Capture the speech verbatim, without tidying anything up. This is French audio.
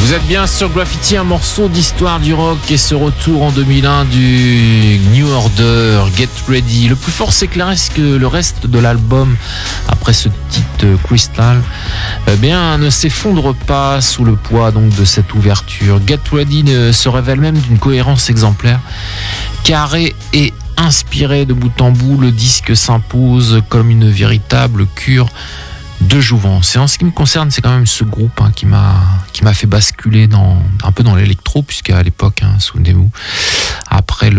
Vous êtes bien sur Graffiti, un morceau d'histoire du rock et ce retour en deux mille un du New Order, Get Ready. Le plus fort, c'est que le reste de l'album, après ce titre Crystal, eh bien, ne s'effondre pas sous le poids donc de cette ouverture. Get Ready se révèle même d'une cohérence exemplaire, carré et inspiré de bout en bout. Le disque s'impose comme une véritable cure de jouvence. Et en ce qui me concerne, c'est quand même ce groupe hein, qui m'a qui m'a fait basculer dans un peu dans l'électro, puisqu'à l'époque, hein, souvenez-vous, après le